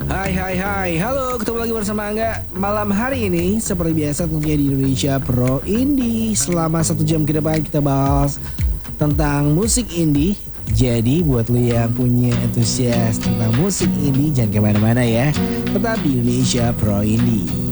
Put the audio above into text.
Hai, halo, ketemu lagi bersama Angga. Malam hari ini seperti biasa tentunya di Indonesia Pro Indie. Selama 1 jam ke depan kita bahas tentang musik indie. Jadi buat lo yang punya antusias tentang musik indie, jangan kemana-mana ya. Tetap di Indonesia Pro Indie.